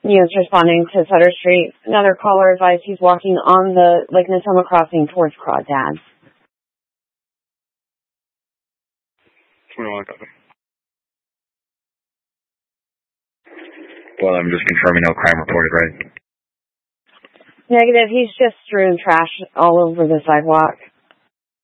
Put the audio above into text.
Units responding to Sutter Street. Another caller advised he's walking on the Lake Natoma crossing towards Crawdad. 21, copy. Well, I'm just confirming no crime reported, right? Negative, he's just strewn trash all over the sidewalk.